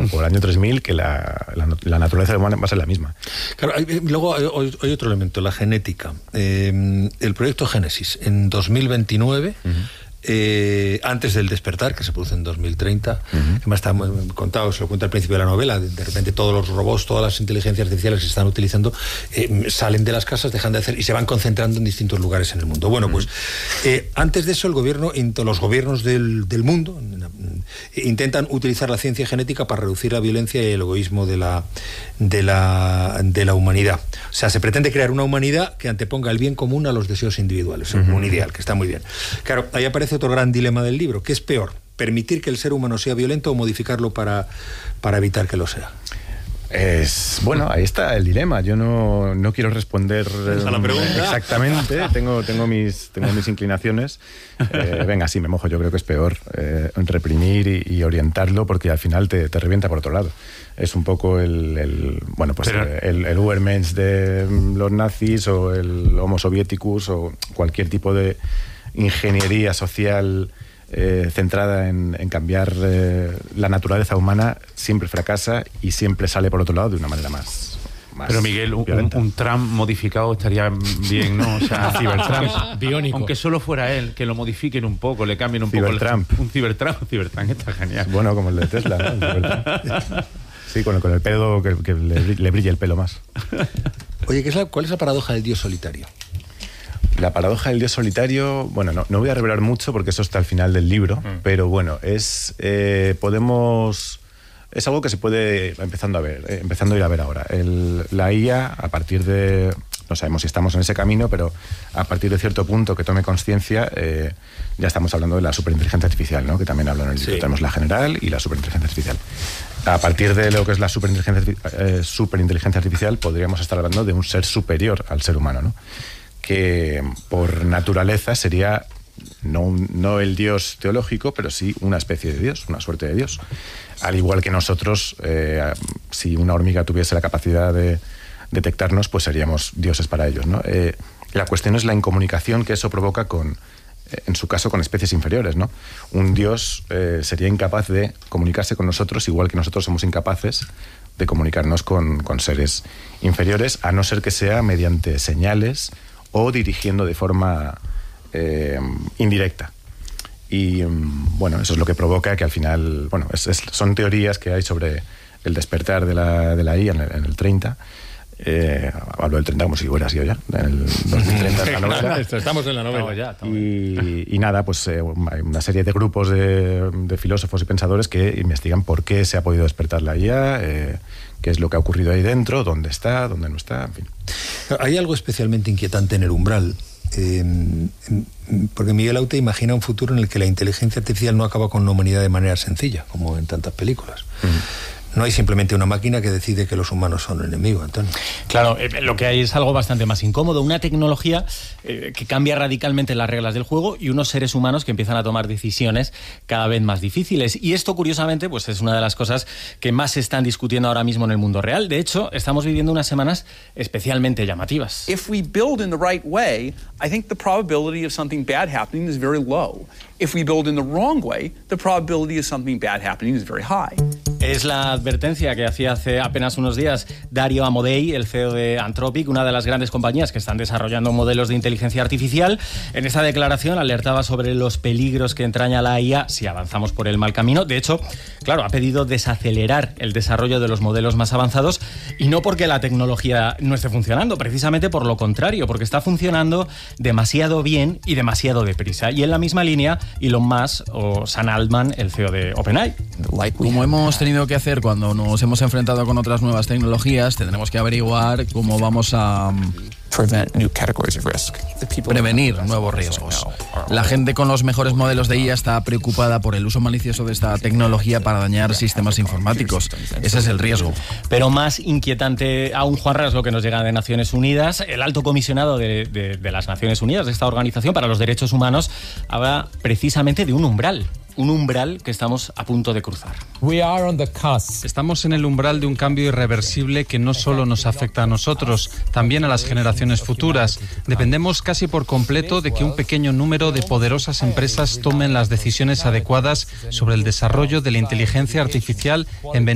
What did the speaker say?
o el año 3000, que la naturaleza humana va a ser la misma. Claro, luego hay otro elemento, la genética. El proyecto Génesis, en 2029... antes del despertar, que se produce en 2030, además está contado, se lo cuenta al principio de la novela, de repente todos los robots, todas las inteligencias artificiales que se están utilizando salen de las casas, dejan de hacer y se van concentrando en distintos lugares en el mundo. Bueno, pues antes de eso los gobiernos del mundo intentan utilizar la ciencia genética para reducir la violencia y el egoísmo de la humanidad. O sea, se pretende crear una humanidad que anteponga el bien común a los deseos individuales, un ideal, que está muy bien. Claro, ahí aparece otro gran dilema del libro. ¿Qué es peor? ¿Permitir que el ser humano sea violento o modificarlo para evitar que lo sea? Bueno, ahí está el dilema. Yo no quiero responder a la pregunta exactamente. tengo mis inclinaciones. Venga, sí, me mojo. Yo creo que es peor reprimir y orientarlo, porque al final te revienta por otro lado. Es un poco el Übermensch de los nazis, o el Homo Sovieticus, o cualquier tipo de ingeniería social centrada en cambiar la naturaleza humana. Siempre fracasa y siempre sale por otro lado de una manera más pero Miguel, un Trump modificado estaría bien, ¿no? O sea, Cybertrump biónico. Aunque solo fuera él, que lo modifiquen un poco, le cambien un Cybertrump. poco. Un Cybertrump está genial. Bueno, como el de Tesla, ¿no? Sí, con el pelo, que le brille el pelo más. Oye, ¿cuál es la paradoja del dios solitario? La paradoja del dios solitario, bueno, no voy a revelar mucho porque eso está al final del libro, pero bueno, es algo que se puede empezando a ir a ver ahora. La IA, a partir de, no sabemos si estamos en ese camino, pero a partir de cierto punto que tome conciencia, ya estamos hablando de la superinteligencia artificial, ¿no? Que también hablo en el libro. Sí. Tenemos la general y la superinteligencia artificial. A partir de lo que es la superinteligencia artificial, podríamos estar hablando de un ser superior al ser humano, ¿no? Que por naturaleza sería no el Dios teológico, pero sí una especie de Dios, una suerte de Dios. Al igual que nosotros, si una hormiga tuviese la capacidad de detectarnos, pues seríamos dioses para ellos, ¿no? La cuestión es la incomunicación que eso provoca en su caso, con especies inferiores, ¿no? Un Dios sería incapaz de comunicarse con nosotros, igual que nosotros somos incapaces de comunicarnos con seres inferiores, a no ser que sea mediante señales o dirigiendo de forma indirecta. Y bueno, eso es lo que provoca que al final, bueno, son teorías que hay sobre el despertar de la IA en el 30. Hablo del 30 como si hubiera sido ya, en el 2030 en la novela. Estamos en la novela. Y nada, pues hay una serie de grupos de filósofos y pensadores que investigan por qué se ha podido despertar la IA, qué es lo que ha ocurrido ahí dentro, dónde está, dónde no está, en fin. Hay algo especialmente inquietante en El umbral, porque Miguel Aute imagina un futuro en el que la inteligencia artificial no acaba con la humanidad de manera sencilla, como en tantas películas. No hay simplemente una máquina que decide que los humanos son enemigos, Antonio. Claro, lo que hay es algo bastante más incómodo, una tecnología que cambia radicalmente las reglas del juego y unos seres humanos que empiezan a tomar decisiones cada vez más difíciles. Y esto, curiosamente, pues es una de las cosas que más se están discutiendo ahora mismo en el mundo real. De hecho, estamos viviendo unas semanas especialmente llamativas. If we build in the right way, I think the probability of something bad happening is very low. If we build in the wrong way, the probability of something bad happening is very high. Es la advertencia que hacía hace apenas unos días Dario Amodei, el CEO de Anthropic, una de las grandes compañías que están desarrollando modelos de inteligencia artificial. En esta declaración alertaba sobre los peligros que entraña la IA si avanzamos por el mal camino. De hecho, claro, ha pedido desacelerar el desarrollo de los modelos más avanzados, y no porque la tecnología no esté funcionando, precisamente por lo contrario, porque está funcionando demasiado bien y demasiado deprisa. Y en la misma línea, Elon Musk o Sam Altman, el CEO de OpenAI. Como hemos tenido que hacer cuando nos hemos enfrentado con otras nuevas tecnologías, tendremos que averiguar cómo vamos a prevenir nuevos riesgos. La gente con los mejores modelos de IA está preocupada por el uso malicioso de esta tecnología para dañar sistemas informáticos. Ese es el riesgo. Pero más inquietante aún, Juanra, es lo que nos llega de Naciones Unidas. El alto comisionado de las Naciones Unidas, de esta organización para los derechos humanos, habla precisamente de un umbral que estamos a punto de cruzar. Estamos en el umbral de un cambio irreversible que no solo nos afecta a nosotros, también a las generaciones futuras. Dependemos casi por completo de que un pequeño número de poderosas empresas tomen las decisiones adecuadas sobre el desarrollo de la inteligencia artificial en beneficio